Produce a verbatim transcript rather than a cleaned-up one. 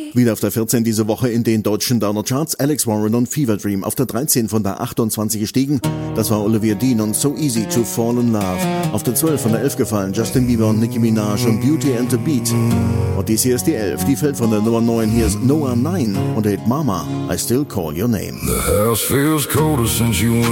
Wieder auf der vierzehn diese Woche in den deutschen Downer Charts. Alex Warren und Fever Dream auf der dreizehn von der achtundzwanzig gestiegen. Das war Olivia Dean und So Easy to Fall in Love. Auf der zwölf von der elf gefallen Justin Bieber und Nicki Minaj und Beauty and the Beat. Und dies hier ist die elf, die fällt von der Nummer neun. Hier ist Noah neun und Hit Mama, I Still Call Your Name. The house feels colder since you